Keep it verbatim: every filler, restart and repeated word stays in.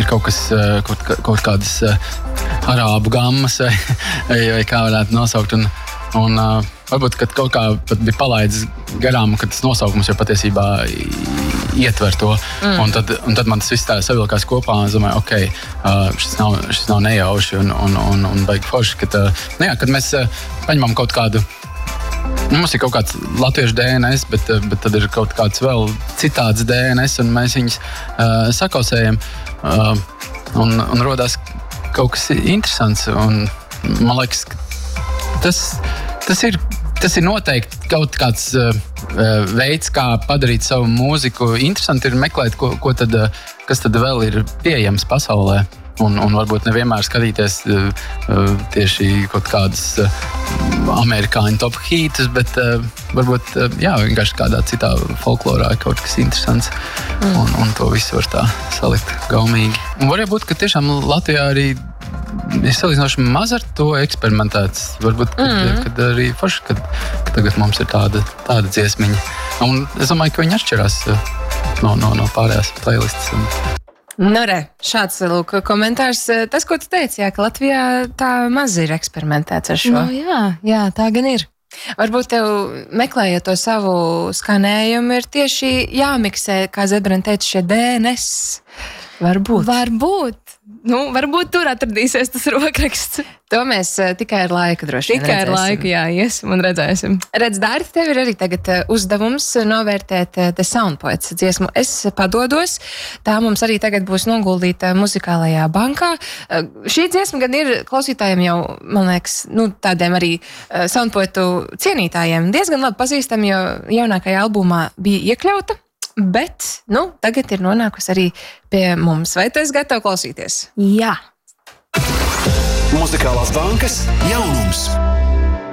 kaut kas, kaut, kaut kādas arābu gammas, vai, vai, vai kā varētu nosaukt. Un, un varbūt, kad kaut kā pat bija palaidis garām, kad tas nosaukums jau patiesībā ietver to. Mm. Un, tad, un tad man tas viss tā savilkās kopā, un es domāju, ok, šis nav, šis nav nejauši un, un, un, un baigi forši, kad, nu jā, kad mēs paņemam kaut kādu. Nu, mums ir kaut kāds latviešu D N S, bet, bet tad ir kaut kāds vēl citāds D N S, un mēs viņus uh, sakausējam. Uh, un, un rodās kaut kas interesants. Un, man liekas, tas, tas, ir, tas ir noteikti kaut kāds uh, veids, kā padarīt savu mūziku. Interesanti ir meklēt, ko, ko tad, kas tad vēl ir pieejams pasaulē. Un, un varbūt nevienmēr skatīties uh, tieši kaut kādas uh, amerikāņu top hītus, bet uh, varbūt uh, jā, vienkārši kādā citā folklorā kaut kas interesants. Mm. Un, un to visu var tā salikt gaumīgi. Un varētu būt, ka tiešām Latvijā arī ir salīdzinoši maz ar to eksperimentēts. Varbūt, kad, mm. kad arī forši, kad, kad tagad mums ir tāda, tāda dziesmiņa. Un es domāju, ka viņi atšķirās uh, no, no, no pārējās playlistas. Un... Nu, re, šāds lūk, komentārs. Tas, ko tu teici, jā, ka Latvijā tā maz ir eksperimentēts ar šo. Nu, jā, jā, tā gan ir. Varbūt tev, meklējot to savu skanējumu, ir tieši jāmiksē, kā Zebrena teica, šie D N S. Varbūt. Varbūt. Nu, varbūt tur atradīsies tas rokraksts. To mēs uh, tikai ar laiku droši vien Tikai redzēsim. ar laiku, jā, iesim un redzēsim. Redz, Dārti, tev ir arī tagad uh, uzdevums novērtēt uh, The Soundpoets dziesmu. Es padodos. Tā mums arī tagad būs noguldīta muzikālajā bankā. Uh, šī dziesma gan ir klausītājiem jau, man liekas, nu, tādiem arī uh, Soundpoetu cienītājiem diezgan labi pazīstami, jo jaunākajā albumā bija iekļauta. Bet, nu, tagad ir nonākusi arī pie mums. Vai tu esi gatava klausīties? Jā. Muzikālās bankas jaunums.